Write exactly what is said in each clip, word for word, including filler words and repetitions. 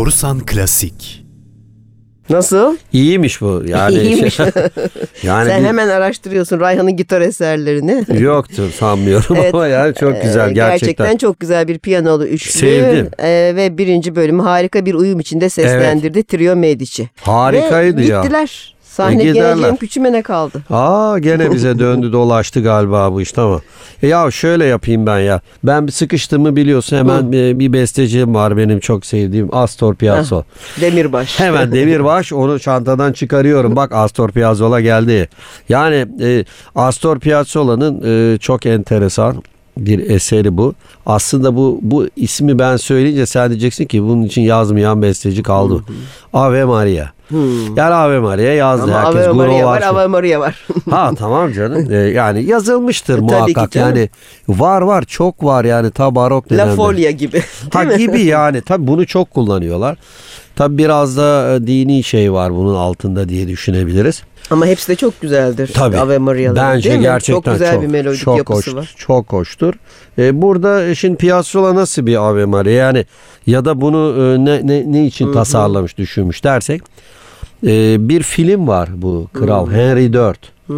Borusan Klasik. Nasıl? İyiymiş bu. Yani İyiymiş. Şey, yani Sen bir, hemen araştırıyorsun Rayhan'ın gitar eserlerini. yoktur sanmıyorum Evet, ama yani çok güzel Ee, gerçekten. Gerçekten çok güzel bir piyanolu üçlü. Sevdim. Ee, ve birinci bölümü harika bir uyum içinde seslendirdi Trio Medici. Harikaydı ve ya. gittiler. Sahne E, gene giderler. Cem Küçümen'e kaldı. Aa gene bize döndü dolaştı galiba bu iş, tamam. E ya şöyle yapayım ben ya. Ben bir sıkıştığımı biliyorsun, hemen bir, bir bestecim var benim çok sevdiğim, Astor Piazzolla. Demirbaş. Hemen Demirbaş, onu çantadan çıkarıyorum. Bak Astor Piazzolla geldi. Yani e, Astor Piazzolla'nın e, çok enteresan bir eseri bu. Aslında bu bu ismi ben söyleyince sen diyeceksin ki bunun için yazmayan besteci kaldı. Hı hı. Ave Maria. Hmm. Yani Ave Maria yazdı. Ama herkes. Ave Maria var, var, Ave Maria var. Ha tamam canım. Ee, yani yazılmıştır muhakkak. Yani var var çok var yani ta barok dönemde. La Folia gibi. Ha gibi yani. Tabii bunu çok kullanıyorlar. Tabii biraz da dini şey var bunun altında diye düşünebiliriz. Ama hepsi de çok güzeldir. Tabii. Ave Maria'lar. Bence gerçekten çok güzel çok, bir melodik çok yapısı hoş, var. Çok hoştur. Ee, burada şimdi Piazzolla nasıl bir Ave Maria yani ya da bunu e, ne ne ne için Hı-hı. tasarlamış, düşünmüş dersek e, bir film var bu Kral Hı-hı. Henry dört.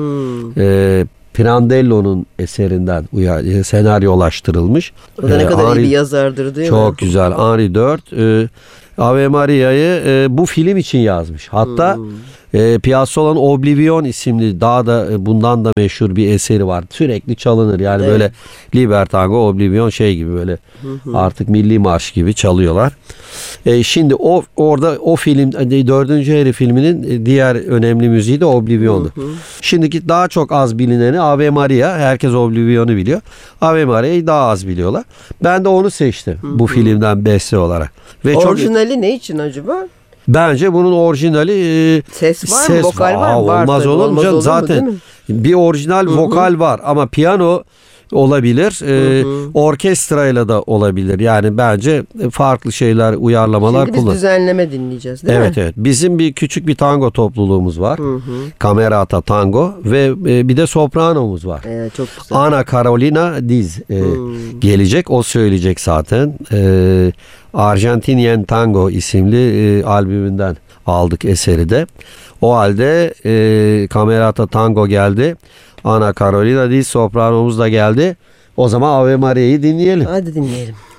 E, Pirandello'nun eserinden uyar, senaryolaştırılmış. O da ne e, kadar Henry, iyi bir yazardır değil çok mi? Çok güzel. Henry dört e, Ave Maria'yı e, bu film için yazmış. Hatta hmm. e, Piazzolla'nın Oblivion isimli daha da e, bundan da meşhur bir eseri var. Sürekli çalınır. Yani evet. Böyle Libertango, Oblivion şey gibi böyle hmm. artık milli marş gibi çalıyorlar. E, şimdi o orada o film dördüncü Harry filminin diğer önemli müziği de Oblivion'du. Hmm. Şimdiki daha çok az bilineni Ave Maria. Herkes Oblivion'u biliyor. Ave Maria'yı daha az biliyorlar. Ben de onu seçtim hmm. bu filmden beste olarak. Ve orijinali çok, ne için acaba? Bence bunun orijinali e, ses var ses mı? Vokal var mı? Var olmaz tabii, olur mu canım? Olur zaten mu, bir orijinal Hı-hı. vokal var ama piyano olabilir. E, orkestrayla da olabilir. Yani bence farklı şeyler, uyarlamalar kullan. Şimdi biz düzenleme dinleyeceğiz değil evet, mi? Evet. Bizim bir küçük bir tango topluluğumuz var. Camerata Tango ve e, bir de sopranomuz var. Evet, çok güzel. Ana Carolina Diz e, gelecek. O söyleyecek zaten. E, Argentinian Tango isimli e, albümünden aldık eseri de. O halde e, Camerata Tango geldi. Ana Carolina Diz sopranomuz da geldi. O zaman Ave Maria'yı dinleyelim. Hadi dinleyelim.